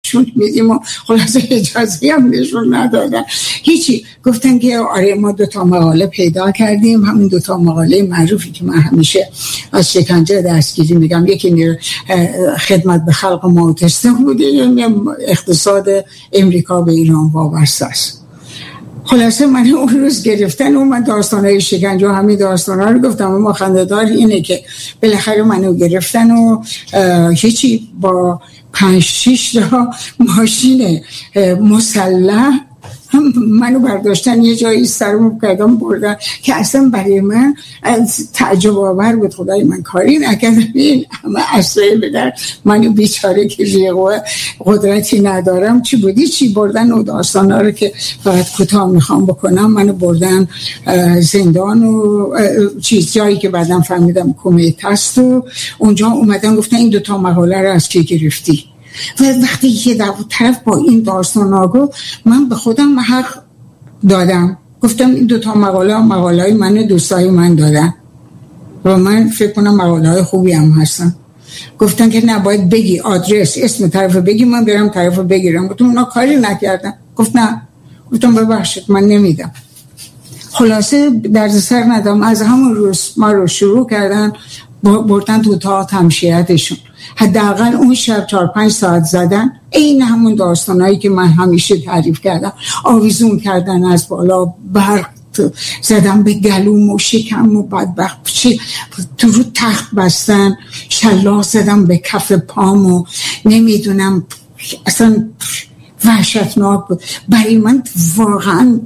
نشون میدیم و خلاصه اجازه هم نشون ندادن هیچی. گفتن که آره ما 2 مقاله پیدا کردیم، همین 2 مقاله معروفی که من همیشه از شکنجه دستگیری میگم، یکی خدمت به خلق معتصم بوده، یعنی اقتصاد امریکا به ایران وابسته است. خلاصه من اون روز گرفتن و من داستانهای شکنجه و همین داستانها رو گفتم و ما خنده‌دار اینه که بالاخره منو گرفتن و هیچی با 5-6 تا ماشین مسلح منو برداشتن یه جایی سرمو کردم بردن که اصلا برای من تعجب آور بود. خدای من کاری نکردم این همه اسلحه بدن منو بیچاره که ریق قدرتی ندارم چی بودی چی بردن و داستانا رو که فقط کوتاه میخوام بکنم منو بردن زندان و جایی که بعدم فهمیدم کمیت هست و اونجا اومدن گفتن این 2 مقاله رو از کی گرفتی؟ و وقتی که در طرف با این داستان آگو من به خودم حق دادم، گفتم این 2 مقاله های من دوستای من دادن و من فکر کنم مقاله های خوبی هم هستن. گفتن که نباید بگی آدرس اسم طرف بگی من برم طرف بگیرم. گفتم اونا کاری نکردن. گفت نه. گفتم ببخشید من نمیدم. خلاصه دردسر ندارم. از همون روز ما رو شروع کردن بردن تو اتاق تمشیتشون. حداقل اون شب 4-5 ساعت زدن این همون داستانایی که من همیشه تعریف کردم، آویزون کردن از بالا، برق زدن به گلوم و شکم و بدبخت تو رو تخت بستن، شلاق زدن به کف پام و نمیدونم اصلا وحشتناک بود برای من واقعا.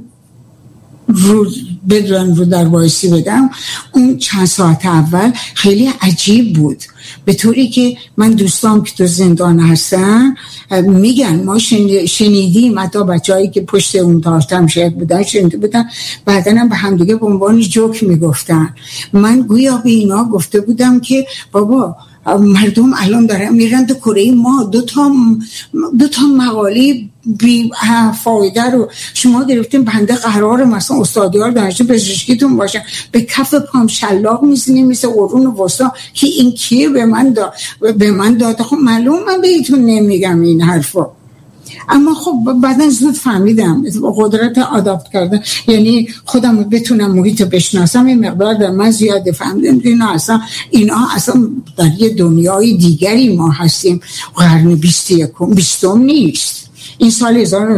رو در وایسی بدم اون چند ساعت اول خیلی عجیب بود، به طوری که من دوستام که تو زندان هستن میگن ما شنیدیم، حتی بچه‌هایی که پشت اون تاشتم شاید بودن شنیده بودن، بعدن هم به هم دیگه به عنوان جوک میگفتن. من گویا به اینا گفته بودم که بابا مردم الان دارن میرن تو کره ما 2 مقاله بی فایده رو شما گرفتیم، بنده قرار مثلا استادیار دانشجو پزشکیتون باشن، به کف پام شلاق میزنیم مثل قرون وسطا که این کیه به من داده. خب معلوم من بهتون نمیگم این حرفا، اما خب بعدن زود فهمیدم قدرت آداپت کردن، یعنی خودم بتونم محیط بشناسم این مقدار در من زیاده. فهمیدم اینا اصلا در یه دنیای دیگری ما هستیم، قرن 21 نیست. این سال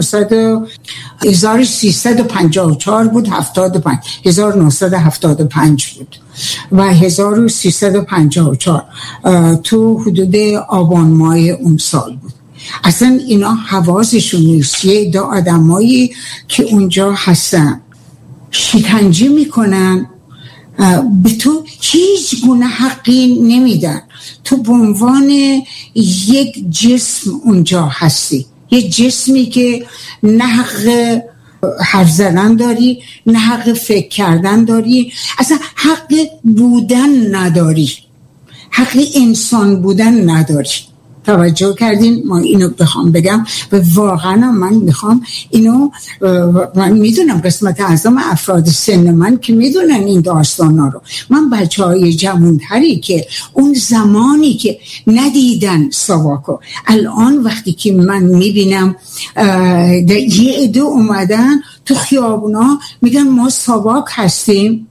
1354 بود، 1975 بود و 1354 تو حدود آبان ماه اون سال بود. اصلا اینا حواسشون نیست، یه عده آدمایی که اونجا هستن شکنجه میکنن، به تو هیچ گونه حقی نمیدن. تو به عنوان یک جسم اونجا هستی، یه جسمی که نه حق حرف زدن داری، نه حق فکر کردن داری، اصلا حق بودن نداری، حق انسان بودن نداری. توجه کردین؟ ما اینو بخوام بگم و واقعا من میخوام اینو، من میدونم قسمت اعظم افراد سن من که میدونن این داستانا رو، من بچهای جوانتری که اون زمانی که ندیدن ساواکو، الان وقتی که من میبینم یه عده اومدن تو خیابونا میگن ما ساواک هستیم.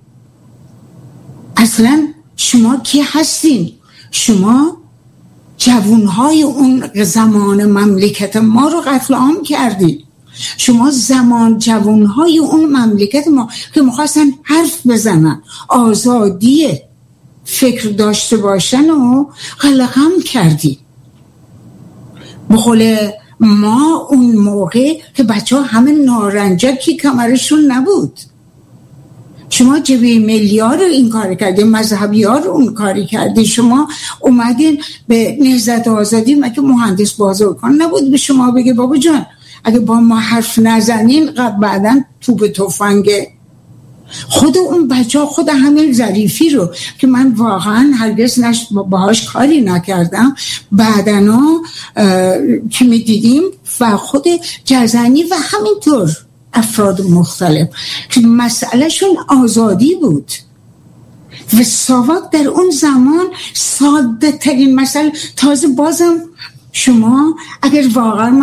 اصلا شما کی هستین؟ شما جوانهای اون زمان مملکت ما رو قتل عام کردید. شما جوانهای اون مملکت ما که میخواستن حرف بزنن، آزادی فکر داشته باشن و قلقم کردید. بقول ما اون موقع که بچه ها همه نارنجکی کمرشون نبود، شما جبهه ملی ها رو این کار کردین، مذهبی ها رو اون کاری کردین، شما اومدین به نهضت آزادی، مگه مهندس بازرگان نبود به شما بگه بابا جان اگه با ما حرف نزنین بعدن توپ تفنگ؟ خود اون بچه ها، خود همین ظریفی رو که من واقعا هرگز باهاش کاری نکردم، بعدنا که می دیدیم و خود جزنی و همینطور افراد مختلف که مسئله شون آزادی بود و ساواک در اون زمان ساده ترین مسئله. تازه بازم شما اگر واقعا